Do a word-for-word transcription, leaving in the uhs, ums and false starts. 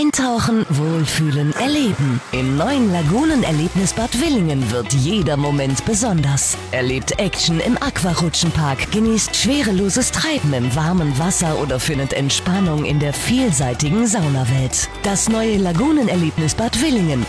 Eintauchen, wohlfühlen, erleben. Im neuen Lagunenerlebnisbad Willingen wird jeder Moment besonders. Erlebt Action im Aquarutschenpark, genießt schwereloses Treiben im warmen Wasser oder findet Entspannung in der vielseitigen Saunawelt. Das neue Lagunenerlebnisbad Willingen.